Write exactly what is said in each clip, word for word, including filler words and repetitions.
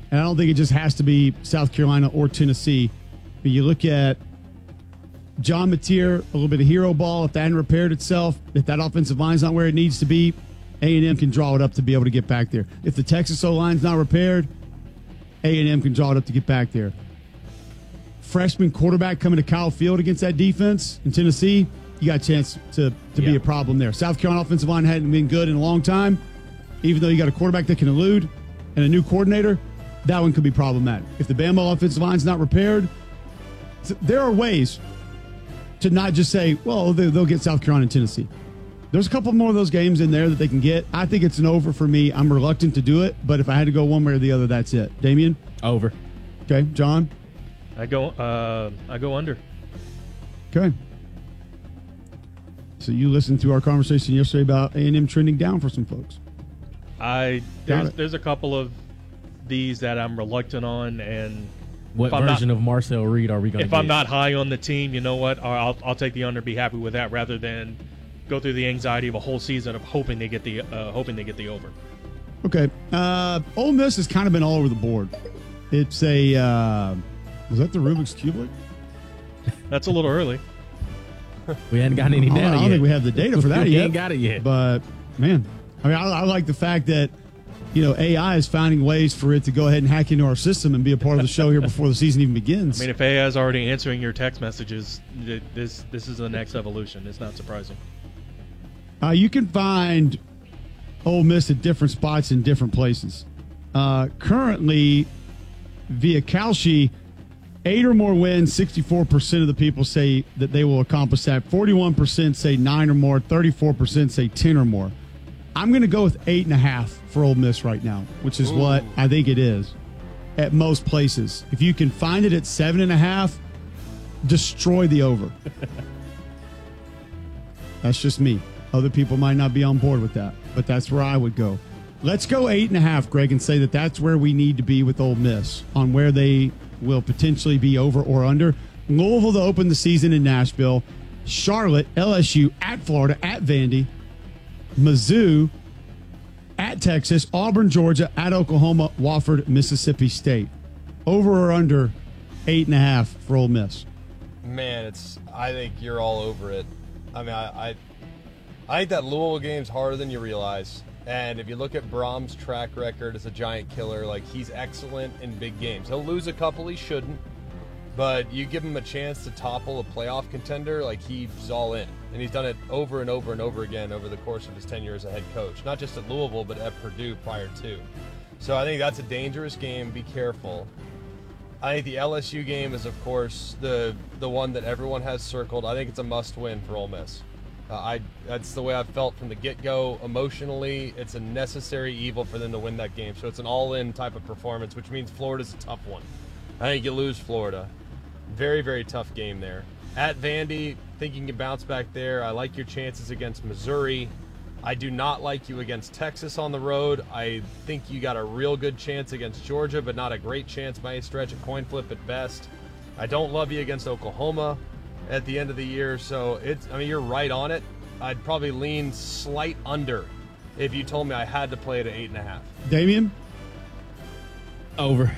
And I don't think it just has to be South Carolina or Tennessee. But you look at John Mateer, a little bit of hero ball. If that hadn't repaired itself, if that offensive line's not where it needs to be, A and M can draw it up to be able to get back there. If the Texas O-line's not repaired, A and M can draw it up to get back there. Freshman quarterback coming to Kyle Field against that defense in Tennessee, you got a chance to, to yeah. be a problem there. South Carolina offensive line hadn't been good in a long time. Even though you got a quarterback that can elude and a new coordinator, that one could be problematic. If the Bama offensive line's not repaired, there are ways to not just say, well, they'll get South Carolina and Tennessee. There's a couple more of those games in there that they can get. I think it's an over for me. I'm reluctant to do it, but if I had to go one way or the other, that's it. Damien? Over. Okay. John? I go uh, I go under. Okay. So you listened to our conversation yesterday about A and M trending down for some folks. I there's, there's a couple of these that I'm reluctant on, and what version not, of Marcel Reed are we going to If get? I'm not high on the team, you know what? I'll I'll take the under, be happy with that, rather than go through the anxiety of a whole season of hoping they get the uh, hoping they get the over. Okay, uh, Ole Miss has kind of been all over the board. It's a uh, was that the Rubik's Cube? That's a little early. We hadn't got any data yet. I don't yet. think we have the data for that we yet. We ain't got it yet. But man, I mean, I, I like the fact that you know A I is finding ways for it to go ahead and hack into our system and be a part of the show here before the season even begins. I mean, if A I is already answering your text messages, this this is the next evolution. It's not surprising. Uh, you can find Ole Miss at different spots in different places. Uh, currently, via Kalshi, eight or more wins, sixty-four percent of the people say that they will accomplish that. forty-one percent say nine or more, thirty-four percent say ten or more. I'm going to go with eight and a half for Ole Miss right now, which is Ooh. what I think it is at most places. If you can find it at seven and a half, destroy the over. That's just me. Other people might not be on board with that, but that's where I would go. Let's go eight and a half, Greg, and say that that's where we need to be with Ole Miss on where they will potentially be over or under. Louisville to open the season in Nashville. Charlotte, L S U, at Florida, at Vandy. Mizzou, at Texas. Auburn, Georgia, at Oklahoma. Wofford, Mississippi State. Over or under eight and a half for Ole Miss? Man, it's. I think you're all over it. I mean, I, I, I think that Louisville game's harder than you realize. And if you look at Brahms' track record as a giant killer, like, he's excellent in big games. He'll lose a couple he shouldn't, but you give him a chance to topple a playoff contender, like, he's all in. And he's done it over and over and over again over the course of his tenure as a head coach. Not just at Louisville, but at Purdue prior to. So I think that's a dangerous game. Be careful. I think the L S U game is, of course, the the one that everyone has circled. I think it's a must-win for Ole Miss. Uh, I that's the way I've felt from the get-go. Emotionally, it's a necessary evil for them to win that game. So it's an all-in type of performance, which means Florida's a tough one. I think you lose Florida. Very, very tough game there. At Vandy, think you can bounce back there. I like your chances against Missouri. I do not like you against Texas on the road. I think you got a real good chance against Georgia, but not a great chance by a stretch, a coin flip at best. I don't love you against Oklahoma at the end of the year. So it's, I mean, you're right on it. I'd probably lean slight under if you told me I had to play it at eight and a half. Damien? Over.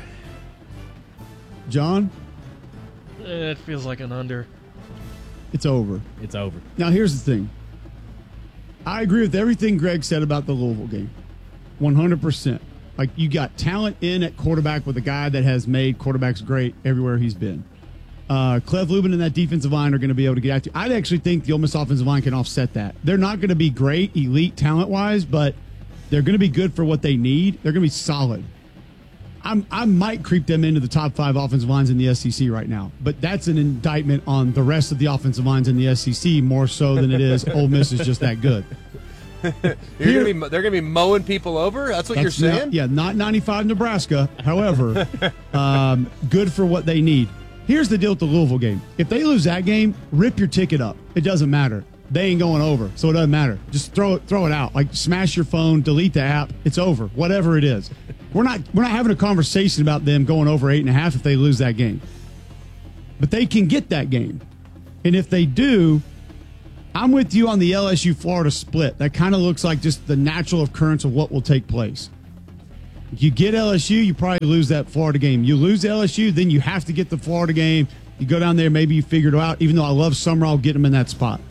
John? Eh, it feels like an under. It's over. It's over. Now, here's the thing. I agree with everything Greg said about the Louisville game. one hundred percent. Like, you got talent in at quarterback with a guy that has made quarterbacks great everywhere he's been. Uh, Cleve Lubin and that defensive line are going to be able to get at you. I actually think the Ole Miss offensive line can offset that. They're not going to be great, elite talent-wise, but they're going to be good for what they need. They're going to be solid. I'm, I might creep them into the top five offensive lines in the S E C right now, but that's an indictment on the rest of the offensive lines in the S E C more so than it is Ole Miss is just that good. You're gonna be, they're going to be mowing people over? That's what that's you're saying? Not, yeah, not ninety-five Nebraska. However, um, good for what they need. Here's the deal with the Louisville game. If they lose that game, rip your ticket up. It doesn't matter. They ain't going over, so it doesn't matter. Just throw it, throw it out. Like, smash your phone, delete the app. It's over. Whatever it is. We're not we're not having a conversation about them going over eight and a half if they lose that game. But they can get that game. And if they do, I'm with you on the L S U Florida split. That kind of looks like just the natural occurrence of what will take place. You get L S U, you probably lose that Florida game. You lose L S U, then you have to get the Florida game. You go down there, maybe you figure it out. Even though I love Summerall, get them in that spot.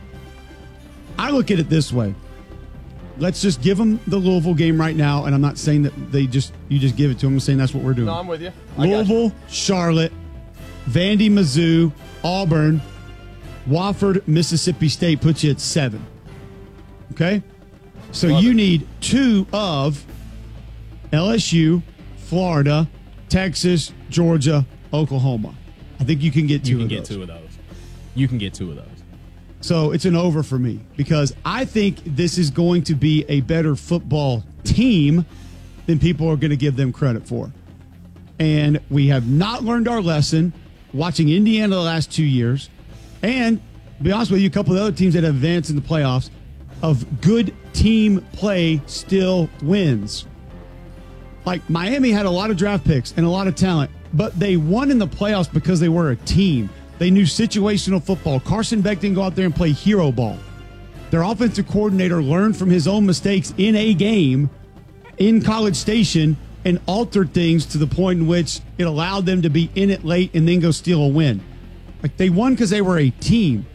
I look at it this way. Let's just give them the Louisville game right now, and I'm not saying that they just you just give it to them. I'm saying that's what we're doing. No, I'm with you. I got Louisville, you. Charlotte, Vandy, Mizzou, Auburn, Wofford, Mississippi State puts you at seven. Okay? So Love you it. need two of L S U, Florida, Texas, Georgia, Oklahoma. I think you can get two You can of get those. two of those. You can get two of those. So it's an over for me because I think this is going to be a better football team than people are going to give them credit for. And we have not learned our lesson watching Indiana the last two years. And to be honest with you, a couple of other teams that have advanced in the playoffs of good team play still wins. Like Miami had a lot of draft picks and a lot of talent, but they won in the playoffs because they were a team. They knew situational football. Carson Beck didn't go out there and play hero ball. Their offensive coordinator learned from his own mistakes in a game in College Station and altered things to the point in which it allowed them to be in it late and then go steal a win. Like they won because they were a team.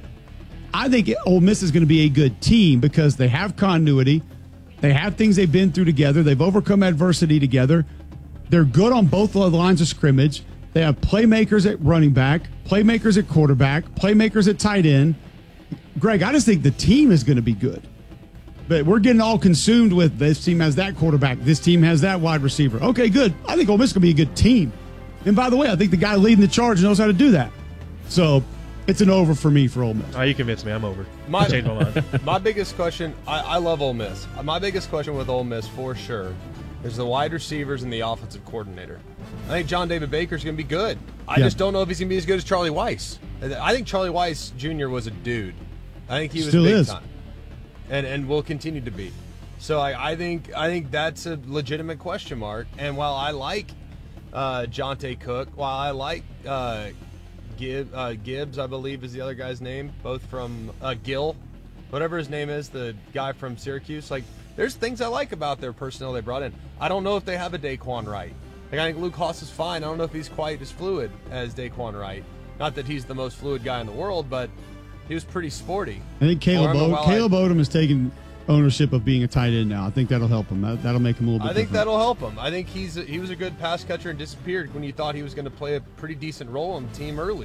I think Ole Miss is going to be a good team because they have continuity. They have things they've been through together. They've overcome adversity together. They're good on both of the lines of scrimmage. They have playmakers at running back, playmakers at quarterback, playmakers at tight end. Greg, I just think the team is going to be good. But we're getting all consumed with this team has that quarterback, this team has that wide receiver. Okay, good. I think Ole Miss is going to be a good team. And by the way, I think the guy leading the charge knows how to do that. So it's an over for me for Ole Miss. Oh, you convinced me. I'm over. My, I changed my mind. my biggest question, I, I love Ole Miss. My biggest question with Ole Miss, for sure, is the wide receivers and the offensive coordinator. I think John David Baker's going to be good. I Yeah. just don't know if he's going to be as good as Charlie Weiss. I think Charlie Weiss Junior was a dude. I think he was Still big is. time, and and will continue to be. So I, I think I think that's a legitimate question mark. And while I like uh, Jonte Cook, while I like uh, Gibbs, uh, Gibbs, I believe is the other guy's name, both from uh, Gill, whatever his name is, the guy from Syracuse. Like, there's things I like about their personnel they brought in. I don't know if they have a Daquan Wright. Like, I think Luke Haas is fine. I don't know if he's quite as fluid as Daquan Wright. Not that he's the most fluid guy in the world, but he was pretty sporty. I think Caleb, Remember o- while Caleb I- Odom has taken ownership of being a tight end now. I think that'll help him. That, that'll make him a little bit I think different. that'll help him. I think he's a, he was a good pass catcher and disappeared when you thought he was going to play a pretty decent role on the team early.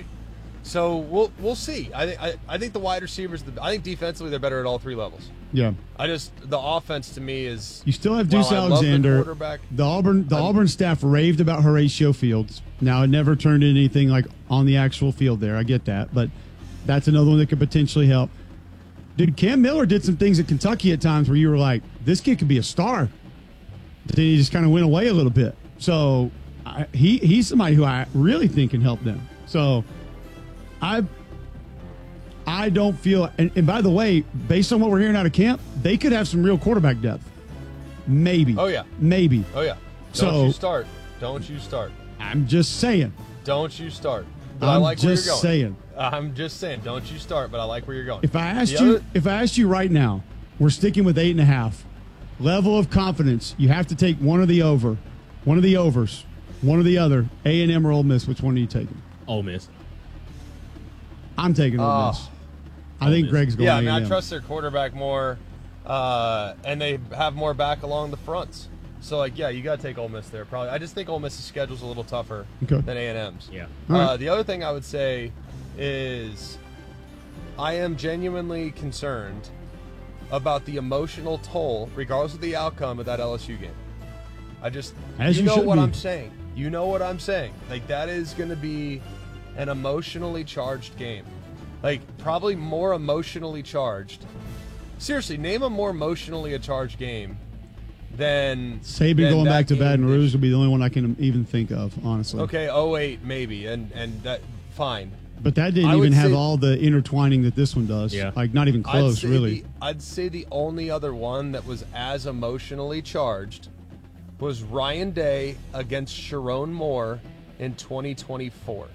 So we'll we'll see. I think I, I think the wide receivers. I think defensively they're better at all three levels. Yeah. I just the offense to me is. You still have while Deuce I love the Alexander. quarterback, The Auburn the I'm- Auburn staff raved about Horatio Fields. Now it never turned into anything like on the actual field there. I get that, but that's another one that could potentially help. Dude, Cam Miller did some things at Kentucky at times where you were like, this kid could be a star. But then he just kind of went away a little bit. So I, he he's somebody who I really think can help them. So I I don't feel and, and by the way, based on what we're hearing out of camp, they could have some real quarterback depth. Maybe. Oh, yeah. Maybe. Oh yeah. So- Don't you start. Don't you start. I'm just saying. Don't you start. But I I'm like where just you're going. saying. I'm just saying. Don't you start. But I like where you're going. If I asked The you, other- if I asked you right now, we're sticking with eight and a half. Level of confidence, you have to take one of the over, one of the overs, one of the other. A and M or Ole Miss. Which one are you taking? Ole Miss. I'm taking Ole Oh. Miss. I think Miss. Greg's going. Yeah, I mean, A and I M. trust their quarterback more, uh, and they have more back along the fronts. So, like, yeah, you got to take Ole Miss there. Probably, I just think Ole Miss's schedule's a little tougher Okay. than A and M's. Yeah. All Uh, right. the other thing I would say is, I am genuinely concerned about the emotional toll, regardless of the outcome of that L S U game. I just, As you you know should what be. I'm saying. You know what I'm saying. Like, that is going to be an emotionally charged game. Like, probably more emotionally charged. Seriously, name a more emotionally charged game than Saban than going that back to game Baton this Rouge will be the only one I can even think of, honestly. Okay, oh eight maybe, and and that fine. But that didn't I would even have say- all the intertwining that this one does. Yeah. Like not even close, I'd say really. The, I'd say the only other one that was as emotionally charged was Ryan Day against Sharon Moore in twenty twenty-four.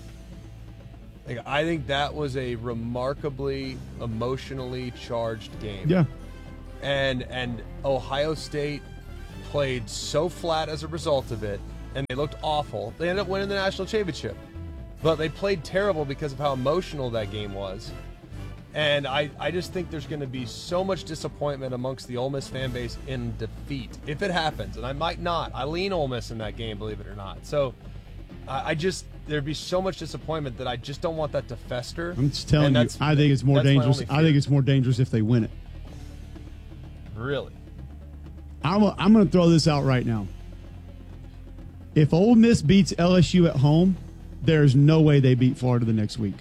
Like, I think that was a remarkably emotionally charged game. Yeah. And and Ohio State played so flat as a result of it, and they looked awful. They ended up winning the national championship. But they played terrible because of how emotional that game was. And I, I just think there's going to be so much disappointment amongst the Ole Miss fan base in defeat, if it happens. And I might not. I lean Ole Miss in that game, believe it or not. So I, I just, there'd be so much disappointment that I just don't want that to fester. I'm just telling you, I think it's more dangerous. I think it's more dangerous if they win it. Really? I'm, a, I'm going to throw this out right now. If Ole Miss beats L S U at home, there's no way they beat Florida the next week.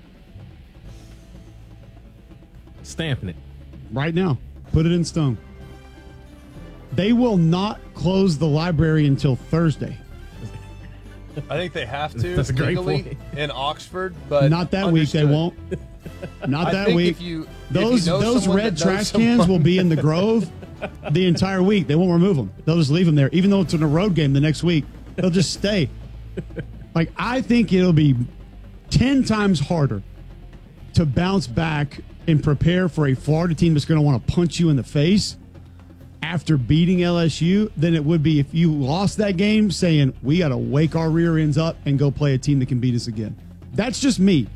Stamping it. Right now. Put it in stone. They will not close the library until Thursday. I think they have to. That's a great legally point. In Oxford, but not that understood. week they won't. Not I that think week. If you, those if you know those red that trash someone, cans will be in the Grove the entire week. They won't remove them. They'll just leave them there, even though it's in a road game the next week. They'll just stay. Like, I think it'll be ten times harder to bounce back and prepare for a Florida team that's going to want to punch you in the face after beating L S U than it would be if you lost that game saying, we got to wake our rear ends up and go play a team that can beat us again. That's just me.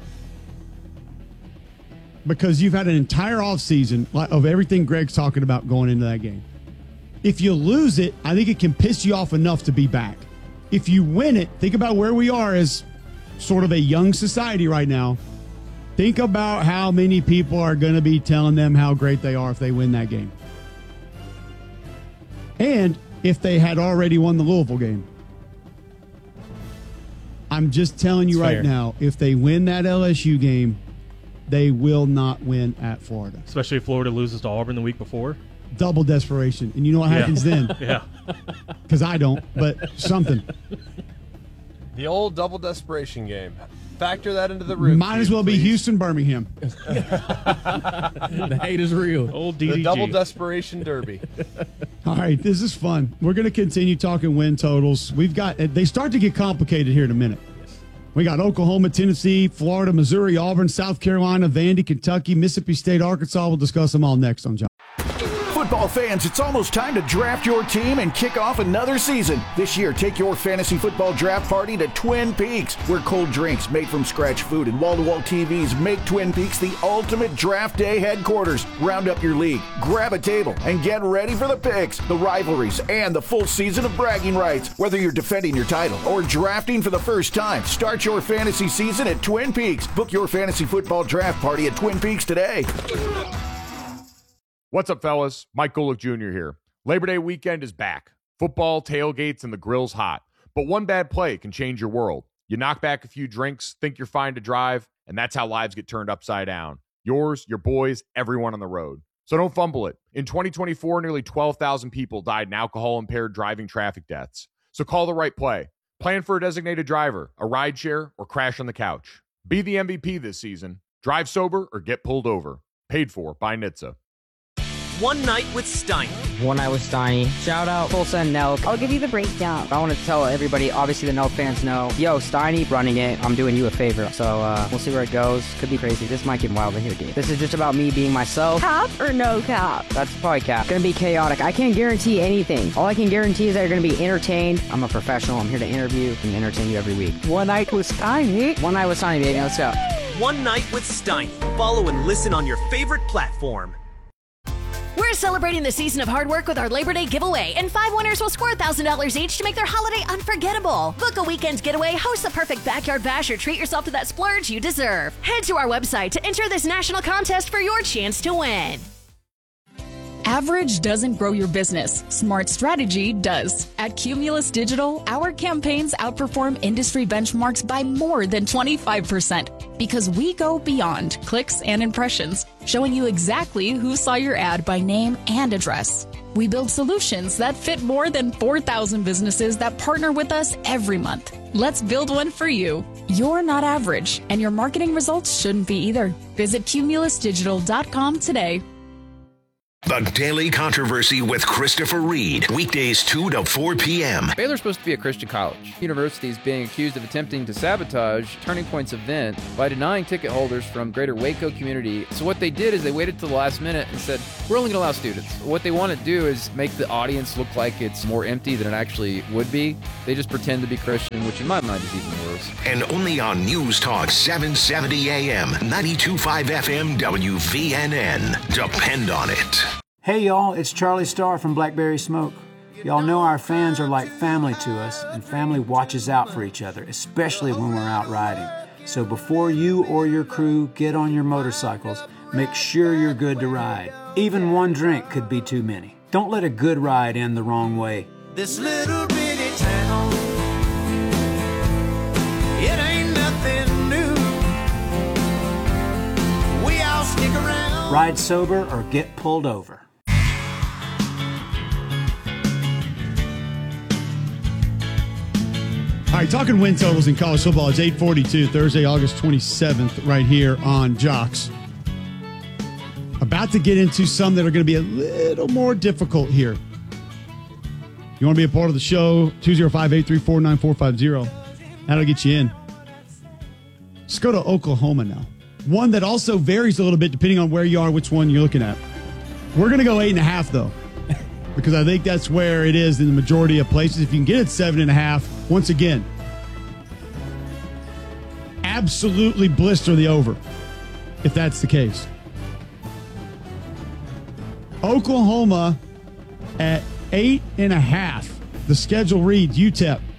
Because you've had an entire offseason of everything Greg's talking about going into that game. If you lose it, I think it can piss you off enough to be back. If you win it, think about where we are as sort of a young society right now. Think about how many people are going to be telling them how great they are if they win that game. And if they had already won the Louisville game. I'm just telling you That's right fair. now, if they win that L S U game, they will not win at Florida. Especially if Florida loses to Auburn the week before. Double desperation. And you know what Yeah. happens then? Yeah. Because I don't, but something. The old double desperation game. Factor that into the room. Might as well be Houston, Birmingham. The hate is real. Old D D G. The double desperation derby. All right, this is fun. We're going to continue talking win totals. We've got, they start to get complicated here in a minute. We got Oklahoma, Tennessee, Florida, Missouri, Auburn, South Carolina, Vandy, Kentucky, Mississippi State, Arkansas. We'll discuss them all next on John. Football fans, it's almost time to draft your team and kick off another season. This year, take your fantasy football draft party to Twin Peaks, where cold drinks made from scratch food and wall-to-wall T Vs make Twin Peaks the ultimate draft day headquarters. Round up your league, grab a table, and get ready for the picks, the rivalries, and the full season of bragging rights. Whether you're defending your title or drafting for the first time, start your fantasy season at Twin Peaks. Book your fantasy football draft party at Twin Peaks today. What's up, fellas? Mike Golick Junior here. Labor Day weekend is back. Football, tailgates, and the grill's hot. But one bad play can change your world. You knock back a few drinks, think you're fine to drive, and that's how lives get turned upside down. Yours, your boys, everyone on the road. So don't fumble it. In twenty twenty-four, nearly twelve thousand people died in alcohol-impaired driving traffic deaths. So call the right play. Plan for a designated driver, a rideshare, or crash on the couch. Be the M V P this season. Drive sober or get pulled over. Paid for by N H T S A. One Night with Steiny. One Night with Steiny. Shout out Tulsa and Nelk. I'll give you the breakdown. I want to tell everybody, obviously the Nelk fans know, yo, Steiny running it, I'm doing you a favor. So uh, we'll see where it goes. Could be crazy. This might get wild in here, dude. This is just about me being myself. Cap or no cap? That's probably cap. Gonna be chaotic. I can't guarantee anything. All I can guarantee is that you're gonna be entertained. I'm a professional. I'm here to interview and entertain you every week. One Night with Steiny. One Night with Steiny, baby. Let's go. One Night with Steiny. Follow and listen on your favorite platform. We're celebrating the season of hard work with our Labor Day giveaway, and five winners will score one thousand dollars each to make their holiday unforgettable. Book a weekend getaway, host the perfect backyard bash, or treat yourself to that splurge you deserve. Head to our website to enter this national contest for your chance to win. Average doesn't grow your business. Smart strategy does. At Cumulus Digital, our campaigns outperform industry benchmarks by more than twenty-five percent because we go beyond clicks and impressions, showing you exactly who saw your ad by name and address. We build solutions that fit more than four thousand businesses that partner with us every month. Let's build one for you. You're not average, and your marketing results shouldn't be either. Visit cumulus digital dot com today. The Daily Controversy with Christopher Reed. Weekdays two to four p.m. Baylor's supposed to be a Christian college. The university is being accused of attempting to sabotage Turning Point's event by denying ticket holders from greater Waco community. So what they did is they waited till the last minute and said, we're only going to allow students. What they want to do is make the audience look like it's more empty than it actually would be. They just pretend to be Christian, which in my mind is even worse. And only on News Talk seven seventy A M, ninety-two point five F M, W V N N. Depend on it. Hey y'all, it's Charlie Starr from Blackberry Smoke. Y'all know our fans are like family to us, and family watches out for each other, especially when we're out riding. So before you or your crew get on your motorcycles, make sure you're good to ride. Even one drink could be too many. Don't let a good ride end the wrong way. This little bitty town, it ain't nothing new. We all stick around. Ride sober or get pulled over. All right, talking win totals in college football. It's eight forty-two, Thursday, August twenty-seventh, right here on Jocks. About to get into some that are going to be a little more difficult here. You want to be a part of the show? two oh five, eight three four, nine four five oh. That'll get you in. Let's go to Oklahoma now. One that also varies a little bit depending on where you are, which one you're looking at. We're going to go eight and a half, though, because I think that's where it is in the majority of places. If you can get it seven and a half, once again, absolutely blister the over, if that's the case. Oklahoma at eight and a half. The schedule reads U T E P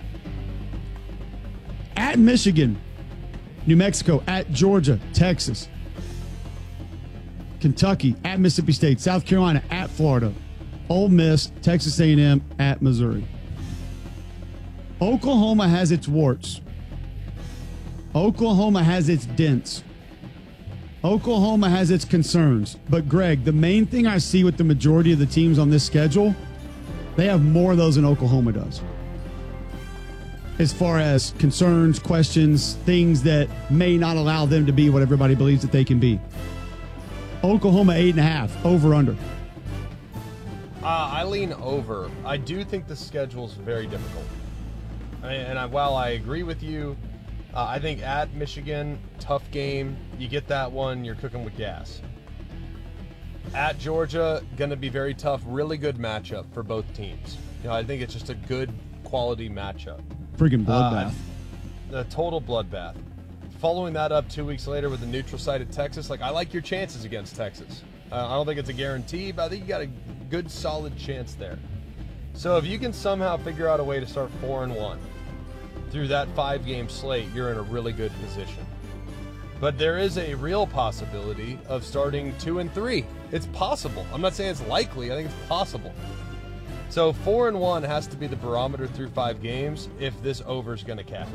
at Michigan, New Mexico, at Georgia, Texas, Kentucky, at Mississippi State, South Carolina, at Florida, Ole Miss, Texas A and M, at Missouri. Oklahoma has its warts. Oklahoma has its dents. Oklahoma has its concerns. But, Greg, the main thing I see with the majority of the teams on this schedule, they have more of those than Oklahoma does. As far as concerns, questions, things that may not allow them to be what everybody believes that they can be. Oklahoma, eight and a half, over, under. Uh, I lean over. I do think the schedule's very difficult. I, and I, while I agree with you, uh, I think at Michigan, tough game. You get that one, you're cooking with gas. At Georgia, going to be very tough. Really good matchup for both teams. You know, I think it's just a good quality matchup. Freaking bloodbath. Uh, a total bloodbath. Following that up two weeks later with the neutral site at Texas, like I like your chances against Texas. Uh, I don't think it's a guarantee, but I think you got a good, solid chance there. So if you can somehow figure out a way to start four and one through that five-game slate, you're in a really good position. But there is a real possibility of starting two and three. It's possible. I'm not saying it's likely. I think it's possible. So four and one has to be the barometer through five games if this over is going to catch.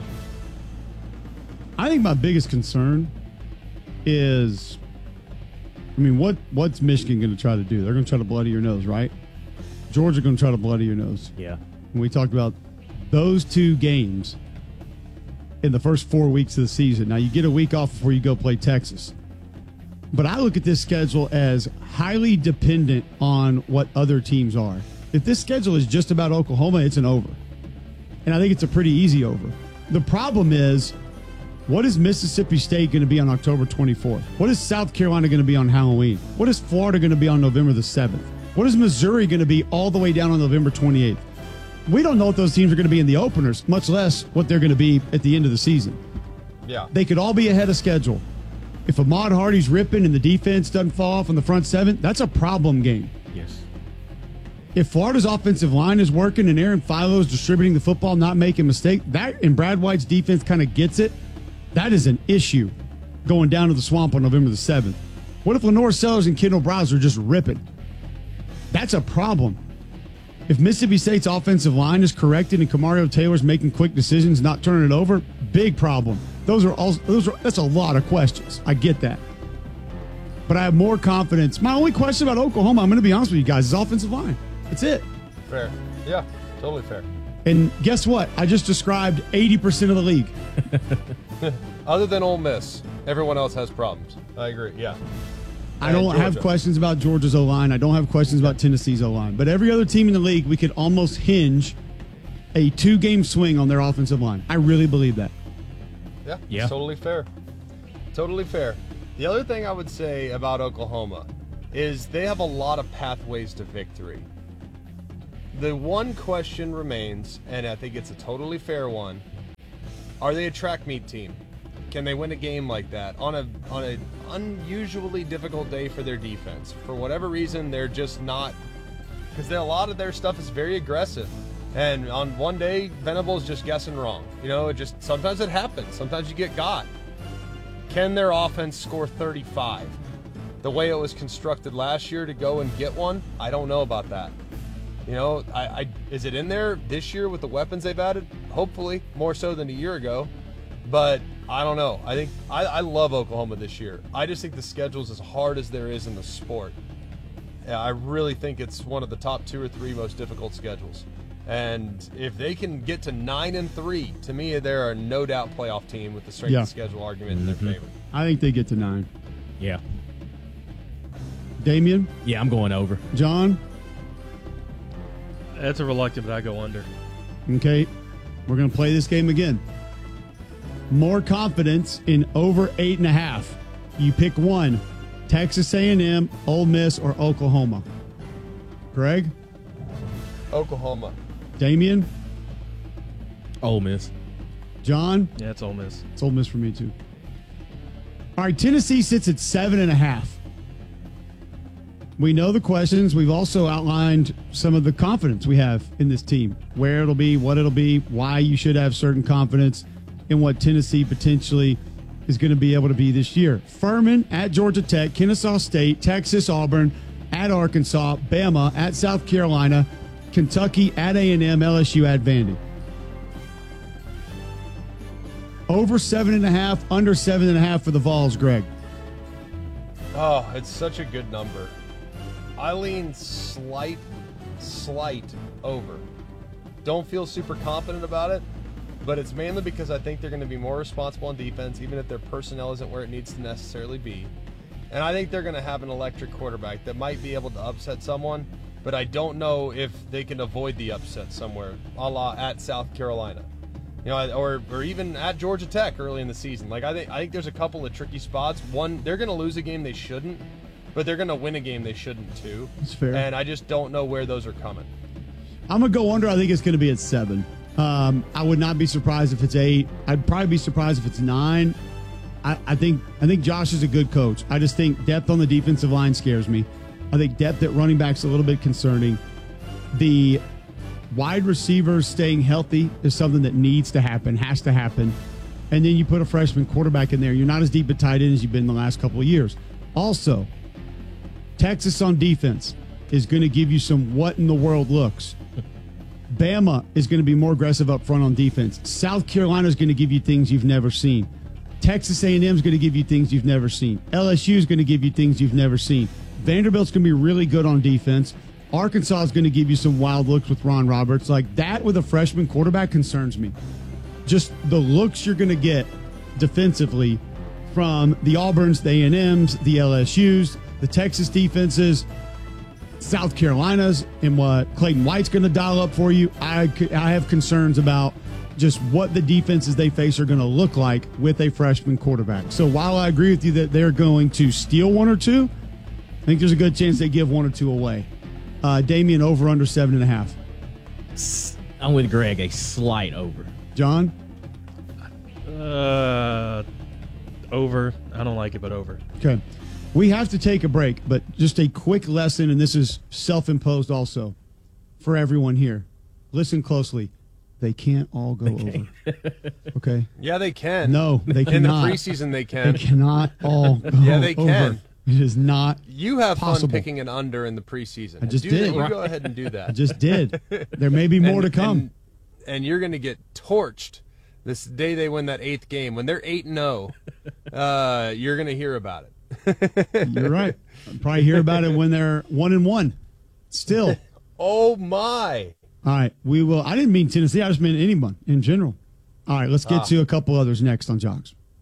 I think my biggest concern is, I mean, what what's Michigan going to try to do? They're going to try to bloody your nose, right? Georgia going to try to bloody your nose. Yeah. And we talked about those two games in the first four weeks of the season. Now, you get a week off before you go play Texas. But I look at this schedule as highly dependent on what other teams are. If this schedule is just about Oklahoma, it's an over. And I think it's a pretty easy over. The problem is, what is Mississippi State going to be on October twenty-fourth? What is South Carolina going to be on Halloween? What is Florida going to be on November the seventh? What is Missouri going to be all the way down on November twenty-eighth? We don't know what those teams are going to be in the openers, much less what they're going to be at the end of the season. Yeah. They could all be ahead of schedule. If Ahmad Hardy's ripping and the defense doesn't fall off in the front seven, that's a problem game. Yes. If Florida's offensive line is working and Aaron Philo is distributing the football, not making a mistake, that and Brad White's defense kind of gets it, that is an issue going down to the swamp on November the seventh. What if Lenore Sellers and Kendall Browser are just ripping? That's a problem. If Mississippi State's offensive line is corrected and Kamario Taylor's making quick decisions, not turning it over, big problem. Those are all. Those are. That's a lot of questions. I get that, but I have more confidence. My only question about Oklahoma, I'm going to be honest with you guys, is offensive line. That's it. Fair. Yeah, totally fair. And guess what? I just described eighty percent of the league. Other than Ole Miss, everyone else has problems. I agree. Yeah. I don't Georgia. have questions about Georgia's O-line. I don't have questions about Tennessee's O-line. But every other team in the league, we could almost hinge a two-game swing on their offensive line. I really believe that. Yeah, Yeah. It's totally fair. Totally fair. The other thing I would say about Oklahoma is they have a lot of pathways to victory. The one question remains, and I think it's a totally fair one, are they a track meet team? Can they win a game like that on a on an unusually difficult day for their defense? For whatever reason, they're just not, because a lot of their stuff is very aggressive. And on one day, Venables just guessing wrong. You know, it just sometimes it happens. Sometimes you get got. Can their offense score thirty-five? The way it was constructed last year to go and get one, I don't know about that. You know, I, I is it in there this year with the weapons they've added? Hopefully, more so than a year ago. But I don't know. I think I, I love Oklahoma this year. I just think the schedule is as hard as there is in the sport. Yeah, I really think it's one of the top two or three most difficult schedules. And if they can get to nine and three, to me, they're a no doubt playoff team with the strength Yeah. of schedule argument in their favor. I think they get to nine. Yeah. Damian? Yeah, I'm going over. John? That's a reluctant, but I go under. Okay. We're going to play this game again. More confidence in over eight and a half. You pick one. Texas A and M, Ole Miss, or Oklahoma. Greg? Oklahoma. Damian? Ole Miss. John? Yeah, it's Ole Miss. It's Ole Miss for me, too. All right, Tennessee sits at seven and a half. We know the questions. We've also outlined some of the confidence we have in this team, where it'll be, what it'll be, why you should have certain confidence in what Tennessee potentially is going to be able to be this year. Furman at Georgia Tech, Kennesaw State, Texas, Auburn, at Arkansas, Bama, at South Carolina, Kentucky, at A and M, L S U, at Vandy. Over seven and a half, under seven and a half for the Vols, Greg. Oh, it's such a good number. I lean slight, slight over. Don't feel super confident about it, but it's mainly because I think they're going to be more responsible on defense, even if their personnel isn't where it needs to necessarily be. And I think they're going to have an electric quarterback that might be able to upset someone, but I don't know if they can avoid the upset somewhere, a la at South Carolina. You know, or or even at Georgia Tech early in the season. Like I think I think there's a couple of tricky spots. One, they're going to lose a game they shouldn't, but they're going to win a game they shouldn't too. That's fair. And I just don't know where those are coming. I'm going to go under. I think it's going to be at seven. Um, I would not be surprised if it's eight. I'd probably be surprised if it's nine. I, I think I think Josh is a good coach. I just think depth on the defensive line scares me. I think depth at running back's a little bit concerning. The wide receivers staying healthy is something that needs to happen, has to happen. And then you put a freshman quarterback in there. You're not as deep at tight end as you've been the last couple of years. Also, Texas on defense is going to give you some what in the world looks. Bama is going to be more aggressive up front on defense. South Carolina is going to give you things you've never seen. Texas A and M is going to give you things you've never seen. L S U is going to give you things you've never seen. Vanderbilt's going to be really good on defense. Arkansas is going to give you some wild looks with Ron Roberts. Like that with a freshman quarterback concerns me. Just the looks you're going to get defensively from the Auburns, the A and M's, the L S U's, the Texas defenses, South Carolina's, and what Clayton White's going to dial up for you. I, I have concerns about just what the defenses they face are going to look like with a freshman quarterback. So while I agree with you that they're going to steal one or two, I think there's a good chance they give one or two away. Uh, Damian, over under seven and a half. I'm with Greg, a slight over. John? Uh, over. I don't like it, but over. Okay. We have to take a break, but just a quick lesson, and this is self-imposed also for everyone here. Listen closely. They can't all go over. Okay? Yeah, they can. No, they In cannot. the preseason, they can. They cannot all go Yeah, they over. can. It is not You have possible. fun picking an under in the preseason. I just do did. That. You go ahead and do that. I just did. There may be more And- to come. And, and you're going to get torched this day they win that eighth game. When they're eight and oh, uh, you're going to hear about it. You're right. I'll probably hear about it when they're one and one. Still. Oh, my. All right. We will. I didn't mean Tennessee. I just meant anyone in general. All right. Let's get Ah. to a couple others next on Jocks.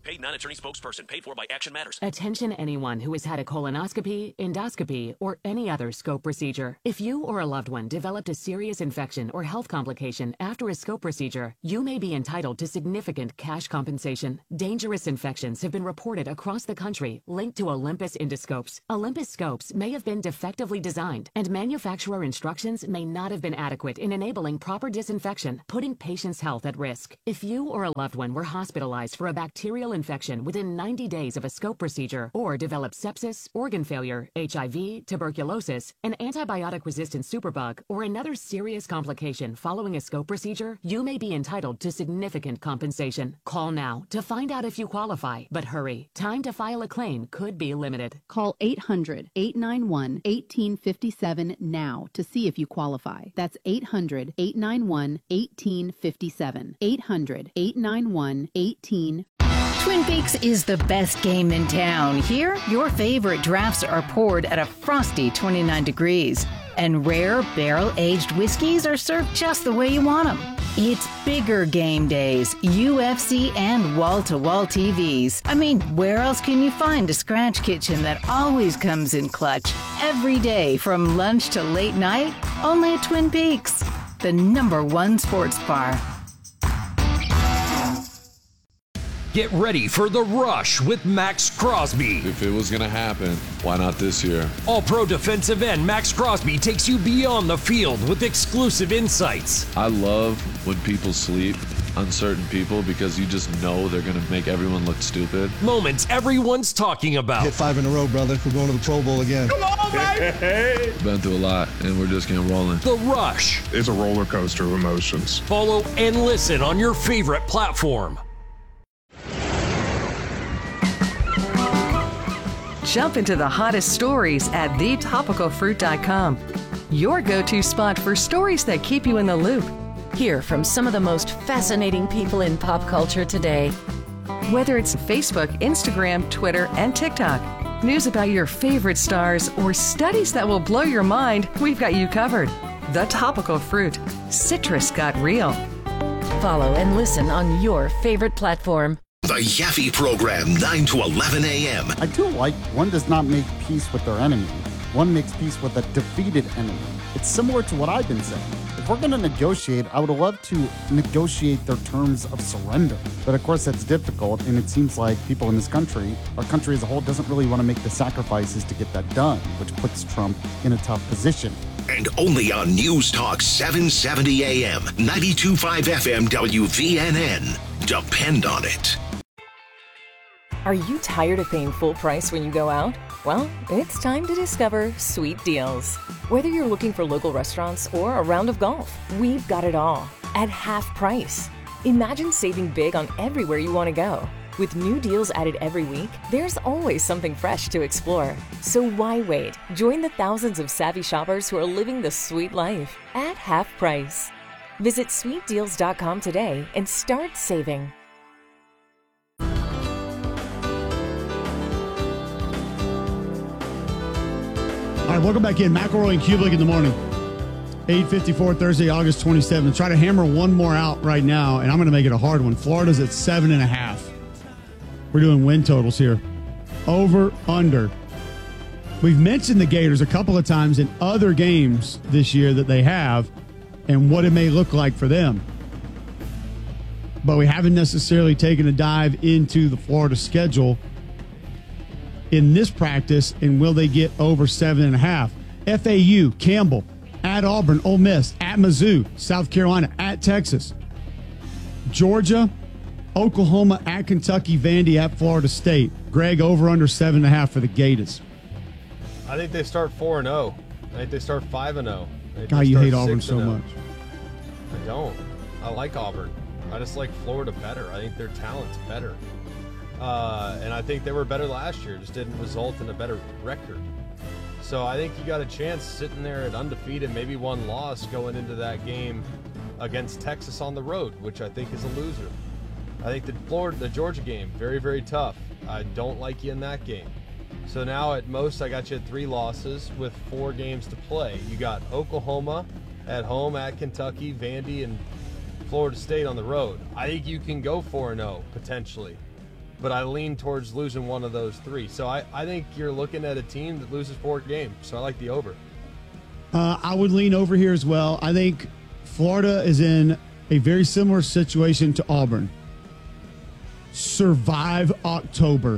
Paid non-attorney spokesperson. Paid for by Action Matters. Attention anyone who has had a colonoscopy, endoscopy, or any other scope procedure. If you or a loved one developed a serious infection or health complication after a scope procedure, you may be entitled to significant cash compensation. Dangerous infections have been reported across the country linked to Olympus endoscopes. Olympus scopes may have been defectively designed, and manufacturer instructions may not have been adequate in enabling proper disinfection, putting patients' health at risk. If you or a loved one were hospitalized for a bacterial infection within ninety days of a scope procedure, or developed sepsis, organ failure, H I V, tuberculosis, an antibiotic-resistant superbug, or another serious complication following a scope procedure, you may be entitled to significant compensation. Call now to find out if you qualify, but hurry. Time to file a claim could be limited. Call eight hundred, eight nine one, one eight five seven now to see if you qualify. That's eight hundred, eight nine one, one eight five seven. eight hundred, eight nine one, one eight five seven. Twin Peaks is the best game in town. Here, your favorite drafts are poured at a frosty twenty-nine degrees, and rare barrel-aged whiskeys are served just the way you want them. It's bigger game days, U F C, and wall-to-wall T Vs. I mean, where else can you find a scratch kitchen that always comes in clutch every day from lunch to late night? Only at Twin Peaks, the number one sports bar. Get ready for The Rush with Max Crosby. If it was going to happen, why not this year? All-pro defensive end Max Crosby takes you beyond the field with exclusive insights. I love when people sleep on certain people because you just know they're going to make everyone look stupid. Moments everyone's talking about. Hit five in a row, brother. We're going to the Pro Bowl again. Come on, baby! Been through a lot, and we're just getting rolling. The Rush. It's a roller coaster of emotions. Follow and listen on your favorite platform. Jump into the hottest stories at the topical fruit dot com. Your go-to spot for stories that keep you in the loop. Hear from some of the most fascinating people in pop culture today. Whether it's Facebook, Instagram, Twitter, and TikTok, news about your favorite stars, or studies that will blow your mind, we've got you covered. The Topical Fruit. Citrus got real. Follow and listen on your favorite platform. The Yaffe Program, nine to eleven a.m. I do like one does not make peace with their enemy. One makes peace with a defeated enemy. It's similar to what I've been saying. If we're going to negotiate, I would love to negotiate their terms of surrender. But of course, that's difficult, and it seems like people in this country, our country as a whole, doesn't really want to make the sacrifices to get that done, which puts Trump in a tough position. And only on News Talk seven seventy A M, ninety-two point five F M W V N N. Depend on it. Are you tired of paying full price when you go out? Well, it's time to discover Sweet Deals. Whether you're looking for local restaurants or a round of golf, we've got it all at half price. Imagine saving big on everywhere you want to go. With new deals added every week, there's always something fresh to explore. So why wait? Join the thousands of savvy shoppers who are living the sweet life at half price. Visit sweet deals dot com today and start saving. All right, welcome back in. McElroy and Kublik in the morning. eight fifty-four, Thursday, August twenty-seventh. Try to hammer one more out right now, and I'm going to make it a hard one. Florida's at seven and a half. We're doing win totals here. Over, under. We've mentioned the Gators a couple of times in other games this year that they have and what it may look like for them. But we haven't necessarily taken a dive into the Florida schedule in this practice, and will they get over seven and a half? F A U, Campbell, at Auburn, Ole Miss, at Mizzou, South Carolina, at Texas, Georgia, Oklahoma, at Kentucky, Vandy, at Florida State. Greg, over under seven and a half for the Gators. I think they start four and zero. I think they start five and zero. God, you hate Auburn so much. I don't. I like Auburn. I just like Florida better. I think their talent's better. Uh, and I think they were better last year. Just didn't result in a better record. So I think you got a chance sitting there at undefeated, maybe one loss going into that game against Texas on the road, which I think is a loser. I think the Florida, the Georgia game, very, very tough. I don't like you in that game. So now at most I got you at three losses with four games to play. You got Oklahoma at home, at Kentucky, Vandy, and Florida State on the road. I think you can go four and oh potentially. but I lean towards losing one of those three. So I, I think you're looking at a team that loses four games. So I like the over. Uh, I would lean over here as well. I think Florida is in a very similar situation to Auburn. Survive October.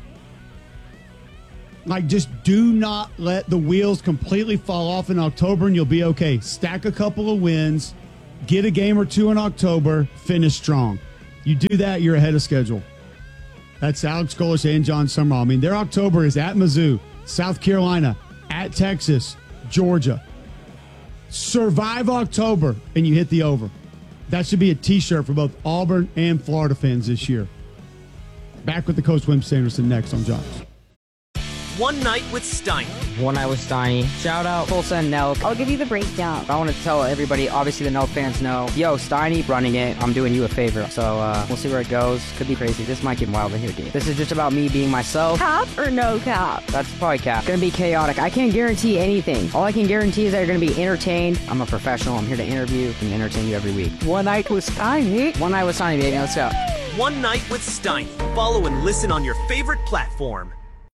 Like, just do not let the wheels completely fall off in October and you'll be okay. Stack a couple of wins, get a game or two in October, finish strong. You do that, you're ahead of schedule. That's Alex Golesh and John Summerall. I mean, their October is at Mizzou, South Carolina, at Texas, Georgia. Survive October, and you hit the over. That should be a T-shirt for both Auburn and Florida fans this year. Back with the Coach Wim Sanderson next on Jocks. One Night with Steiny. One Night with Steiny. Shout out Tulsa and Nelk. I'll give you the breakdown. I want to tell everybody, obviously the Nelk fans know, yo, Steiny running it, I'm doing you a favor. So uh, we'll see where it goes. Could be crazy. This might get wild in here, dude. This is just about me being myself. Cap or no cap? That's probably cap. Gonna be chaotic. I can't guarantee anything. All I can guarantee is that you're gonna be entertained. I'm a professional. I'm here to interview and entertain you every week. One Night with Steiny. One Night with Steiny, baby. Let's go. One Night with Steiny. Follow and listen on your favorite platform.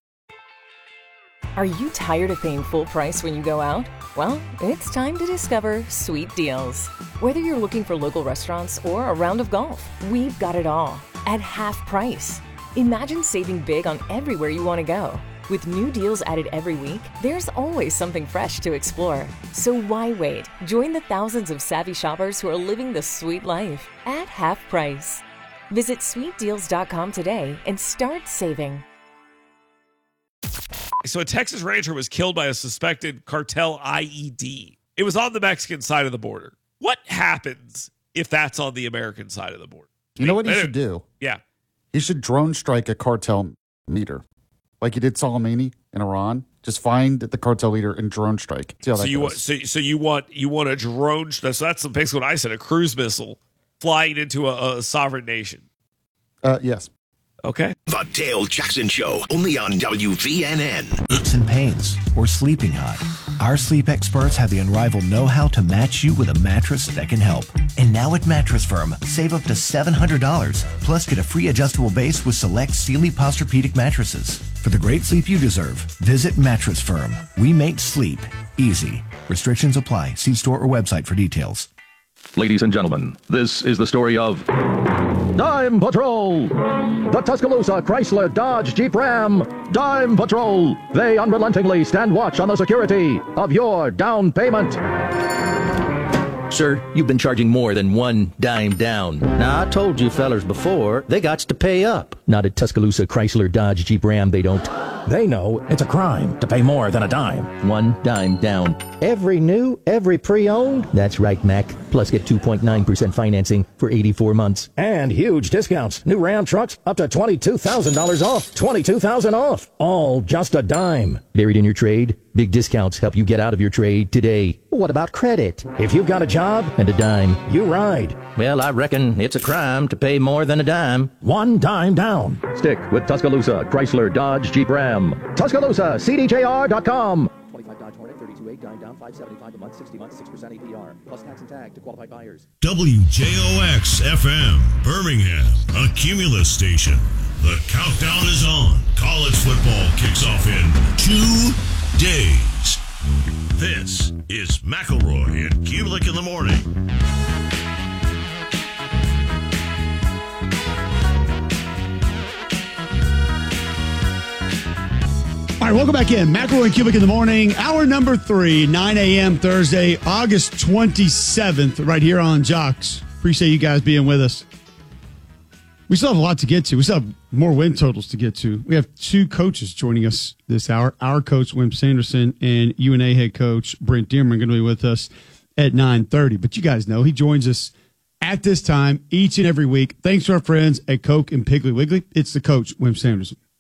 Are you tired of paying full price when you go out? Well, it's time to discover sweet deals. Whether you're looking for local restaurants or a round of golf, we've got it all at half price. Imagine saving big on everywhere you want to go. With new deals added every week, there's always something fresh to explore. So why wait? Join the thousands of savvy shoppers who are living the sweet life at half price. Visit sweet deals dot com today and start saving. So a Texas rancher was killed by a suspected cartel I E D. It was on the Mexican side of the border. What happens if that's on the American side of the border? You know what he should do? Yeah. He should drone strike a cartel meter. Like he did Soleimani in Iran. Just find the cartel leader and drone strike. See how So that you goes. want so, so you want you want a drone so that's basically what I said, a cruise missile flying into a, a sovereign nation. Uh, yes. Okay. The Dale Jackson Show, only on W V N N. Aches and pains, or sleeping hot. Our sleep experts have the unrivaled know-how to match you with a mattress that can help. And now at Mattress Firm, save up to seven hundred dollars, plus get a free adjustable base with select Sealy Posturepedic mattresses. For the great sleep you deserve, visit Mattress Firm. We make sleep easy. Restrictions apply. See store or website for details. Ladies and gentlemen, this is the story of Dime Patrol. The Tuscaloosa Chrysler Dodge Jeep Ram Dime Patrol. They unrelentingly stand watch on the security of your down payment. Sir, you've been charging more than one dime down. Now, I told you fellers before, they got to pay up. Not at Tuscaloosa Chrysler Dodge Jeep Ram, they don't. They know it's a crime to pay more than a dime. One dime down. Every new, every pre-owned? That's right, Mac. Plus get two point nine percent financing for eighty-four months. And huge discounts. New Ram trucks up to twenty-two thousand dollars off. twenty-two thousand dollars off. All just a dime. Buried in your trade? Big discounts help you get out of your trade today. What about credit? If you've got a job and a dime, you ride. Well, I reckon it's a crime to pay more than a dime. One dime down. Stick with Tuscaloosa Chrysler Dodge Jeep Ram. Tuscaloosa C D J R dot com. twenty-five Dodge Hornet, thirty-two eight, dime down, five seventy-five a month, sixty months, six percent A P R, plus tax and tag to qualified buyers. W J O X F M, Birmingham, a Cumulus station. The countdown is on. College football kicks off in two days. This is McElroy and Kubelik in the morning. All right, welcome back in. McElroy and Kubelik in the morning. Hour number three, nine a.m. Thursday, August twenty-seventh, right here on Jocks. Appreciate you guys being with us. We still have a lot to get to. We still have more win totals to get to. We have two coaches joining us this hour. Our coach, Wim Sanderson, and U N A head coach, Brent Dearman, are going to be with us at nine thirty. But you guys know he joins us at this time each and every week. Thanks to our friends at Coke and Piggly Wiggly. It's the coach, Wim Sanderson.